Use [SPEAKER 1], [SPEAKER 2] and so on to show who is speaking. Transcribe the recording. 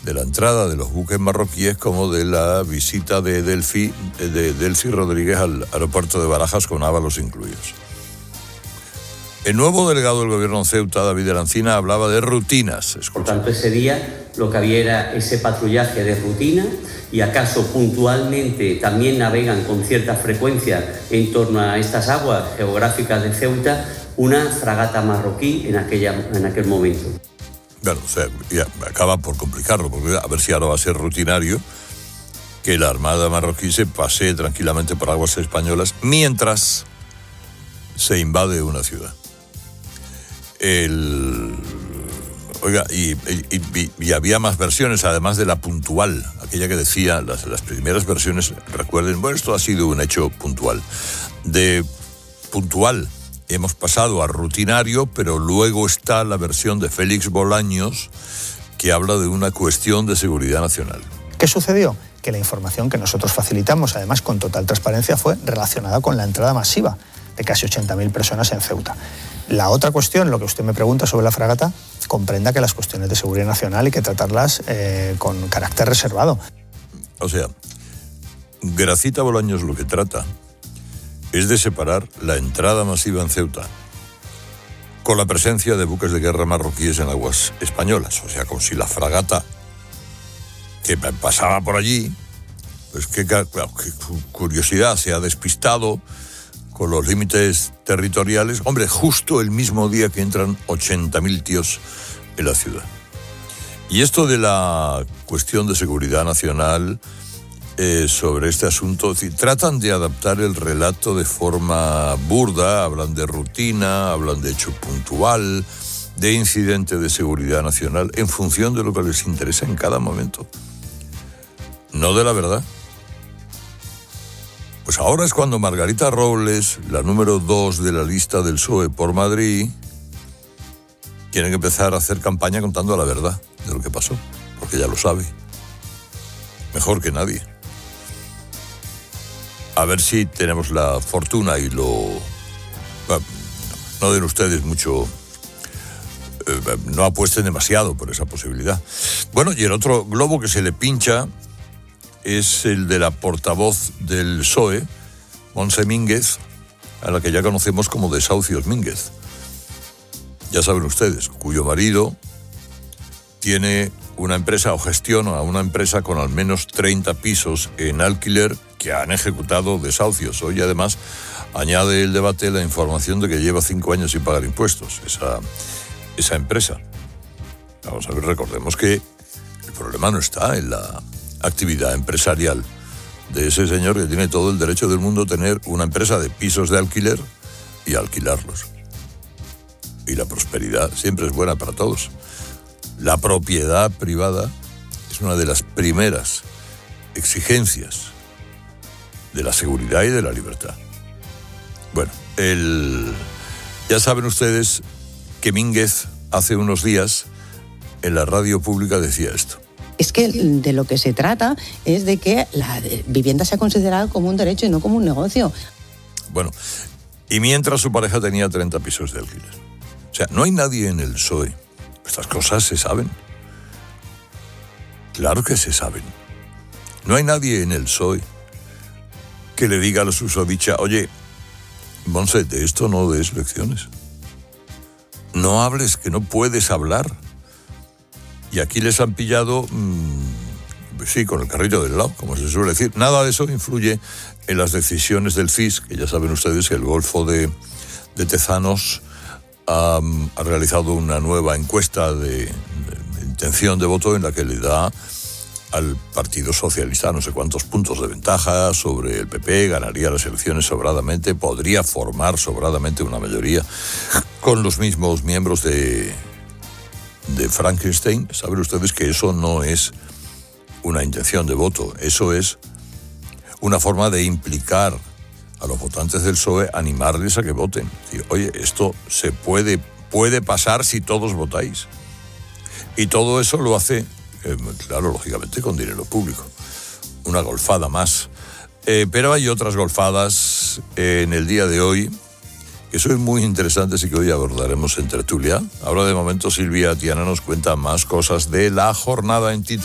[SPEAKER 1] de la entrada de los buques marroquíes como de la visita de Delcy Rodríguez al aeropuerto de Barajas con Ábalos incluidos. El nuevo delegado del gobierno en Ceuta, David Erancina, hablaba de rutinas.
[SPEAKER 2] Por tanto, ese día lo que había era ese patrullaje de rutina y acaso puntualmente también navegan con cierta frecuencia en torno a estas aguas geográficas de Ceuta una fragata marroquí en aquel momento.
[SPEAKER 1] Claro, o sea, ya acaba por complicarlo, porque a ver si ahora va a ser rutinario que la Armada marroquí se pasee tranquilamente por aguas españolas mientras se invade una ciudad. Oiga, y había más versiones, además de la puntual, aquella que decía, las primeras versiones, recuerden, bueno, esto ha sido un hecho puntual. De puntual hemos pasado a rutinario, pero luego está la versión de Félix Bolaños, que habla de una cuestión de seguridad nacional.
[SPEAKER 3] ¿Qué sucedió? Que la información que nosotros facilitamos, además con total transparencia, fue relacionada con la entrada masiva de casi 80.000 personas en Ceuta. La otra cuestión, lo que usted me pregunta sobre la fragata, comprenda que las cuestiones de seguridad nacional hay que tratarlas con carácter reservado.
[SPEAKER 1] O sea, Gracita Bolaños lo que trata es de separar la entrada masiva en Ceuta con la presencia de buques de guerra marroquíes en aguas españolas. O sea, como si la fragata que pasaba por allí, pues qué curiosidad, se ha despistado con los límites territoriales. Hombre, justo el mismo día que entran 80.000 tíos en la ciudad. Y esto de la cuestión de seguridad nacional sobre este asunto, tratan de adaptar el relato de forma burda, hablan de rutina, hablan de hecho puntual, de incidente de seguridad nacional, en función de lo que les interesa en cada momento. No de la verdad. Pues ahora es cuando Margarita Robles, la número 2 de la lista del PSOE por Madrid, tiene que empezar a hacer campaña contando la verdad de lo que pasó, porque ya lo sabe. Mejor que nadie. A ver si tenemos la fortuna y no den ustedes mucho, no apuesten demasiado por esa posibilidad. Bueno, y el otro globo que se le pincha es el de la portavoz del PSOE, Montse Mínguez, a la que ya conocemos como Desahucios Mínguez. Ya saben ustedes, cuyo marido tiene una empresa o gestiona una empresa con al menos 30 pisos en alquiler que han ejecutado desahucios. Hoy además añade el debate la información de que lleva 5 años sin pagar impuestos, esa empresa. Vamos a ver, recordemos que el problema no está en la actividad empresarial de ese señor, que tiene todo el derecho del mundo a tener una empresa de pisos de alquiler y alquilarlos. Y la prosperidad siempre es buena para todos. La propiedad privada es una de las primeras exigencias de la seguridad y de la libertad. Bueno, ya saben ustedes que Mínguez hace unos días en la radio pública decía esto.
[SPEAKER 4] Es que de lo que se trata es de que la vivienda sea considerada como un derecho y no como un negocio.
[SPEAKER 1] Bueno, y mientras su pareja tenía 30 pisos de alquiler. O sea, no hay nadie en el PSOE. Estas cosas se saben. Claro que se saben. No hay nadie en el PSOE que le diga a la susodicha, oye, Montse, de esto no des lecciones. No hables, que no puedes hablar. Y aquí les han pillado, sí, con el carrillo del lado, como se suele decir. Nada de eso influye en las decisiones del CIS, que ya saben ustedes que el Golfo de Tezanos ha realizado una nueva encuesta de intención de voto en la que le da al Partido Socialista no sé cuántos puntos de ventaja sobre el PP, ganaría las elecciones sobradamente, podría formar sobradamente una mayoría con los mismos miembros de Frankenstein. Saben ustedes que eso no es una intención de voto, eso es una forma de implicar a los votantes del PSOE, animarles a que voten. Oye, esto se puede pasar si todos votáis. Y todo eso lo hace, claro, lógicamente con dinero público. Una golfada más. Pero hay otras golfadas en el día de hoy que son muy interesantes y que hoy abordaremos en tertulia. Ahora de momento Silvia Tiana nos cuenta más cosas de la jornada en Tito.